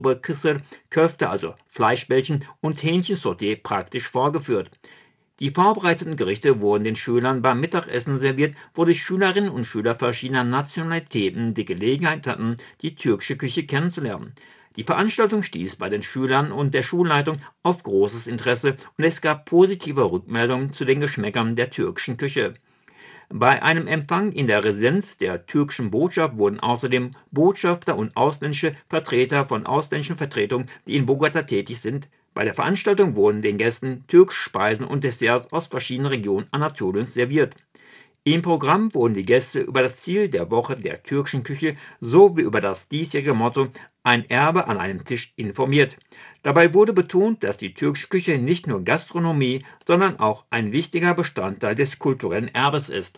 Kısır, Köfte, also Fleischbällchen und Hähnchensauté praktisch vorgeführt. Die vorbereiteten Gerichte wurden den Schülern beim Mittagessen serviert, wo die Schülerinnen und Schüler verschiedener Nationalitäten die Gelegenheit hatten, die türkische Küche kennenzulernen. Die Veranstaltung stieß bei den Schülern und der Schulleitung auf großes Interesse und es gab positive Rückmeldungen zu den Geschmäckern der türkischen Küche. Bei einem Empfang in der Residenz der türkischen Botschaft wurden außerdem Botschafter und ausländische Vertreter von ausländischen Vertretungen, die in Bogota tätig sind. Bei der Veranstaltung wurden den Gästen türkische Speisen und Desserts aus verschiedenen Regionen Anatoliens serviert. Im Programm wurden die Gäste über das Ziel der Woche der türkischen Küche sowie über das diesjährige Motto „Ein Erbe an einem Tisch“ informiert. Dabei wurde betont, dass die türkische Küche nicht nur Gastronomie, sondern auch ein wichtiger Bestandteil des kulturellen Erbes ist.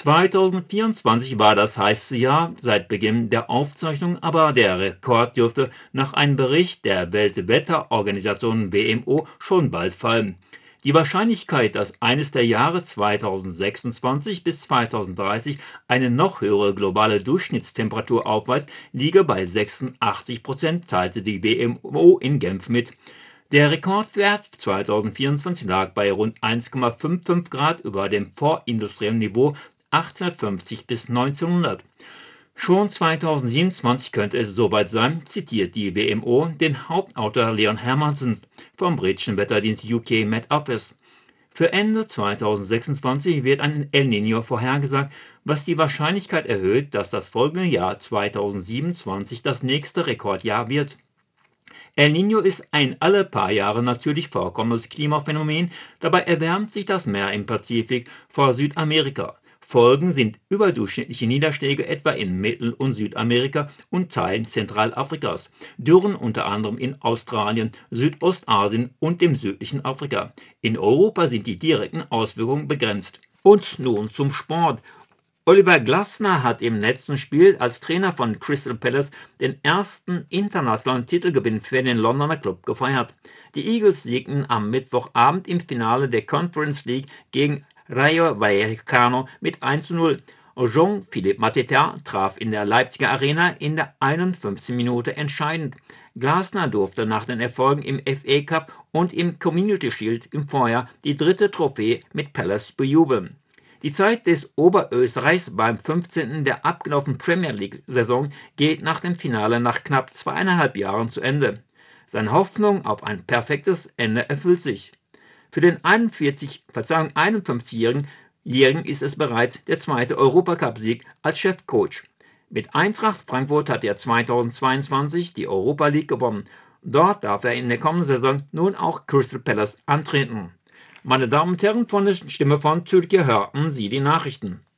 2024 war das heißeste Jahr seit Beginn der Aufzeichnung, aber der Rekord dürfte nach einem Bericht der Weltwetterorganisation WMO schon bald fallen. Die Wahrscheinlichkeit, dass eines der Jahre 2026 bis 2030 eine noch höhere globale Durchschnittstemperatur aufweist, liege bei 86%, teilte die WMO in Genf mit. Der Rekordwert 2024 lag bei rund 1,55 Grad über dem vorindustriellen Niveau 1850 bis 1900. Schon 2027 könnte es soweit sein, zitiert die WMO den Hauptautor Leon Hermansen vom britischen Wetterdienst UK Met Office. Für Ende 2026 wird ein El Niño vorhergesagt, was die Wahrscheinlichkeit erhöht, dass das folgende Jahr 2027 das nächste Rekordjahr wird. El Niño ist ein alle paar Jahre natürlich vorkommendes Klimaphänomen, dabei erwärmt sich das Meer im Pazifik vor Südamerika. Folgen sind überdurchschnittliche Niederschläge etwa in Mittel- und Südamerika und Teilen Zentralafrikas, Dürren unter anderem in Australien, Südostasien und dem südlichen Afrika. In Europa sind die direkten Auswirkungen begrenzt. Und nun zum Sport. Oliver Glasner hat im letzten Spiel als Trainer von Crystal Palace den ersten internationalen Titelgewinn für den Londoner Club gefeiert. Die Eagles siegten am Mittwochabend im Finale der Conference League gegen Rayo Vallecano mit 1:0. Jean-Philippe Mateta traf in der Leipziger Arena in der 51. Minute entscheidend. Glasner durfte nach den Erfolgen im FA Cup und im Community Shield im Vorjahr die dritte Trophäe mit Palace bejubeln. Die Zeit des Oberösterreichs beim 15. der abgelaufenen Premier League-Saison geht nach dem Finale nach knapp 2,5 Jahren zu Ende. Seine Hoffnung auf ein perfektes Ende erfüllt sich. Für den 51-Jährigen ist es bereits der zweite Europacup-Sieg als Chefcoach. Mit Eintracht Frankfurt hat er 2022 die Europa League gewonnen. Dort darf er in der kommenden Saison nun auch Crystal Palace antreten. Meine Damen und Herren, von der Stimme von Türkiye hörten Sie die Nachrichten.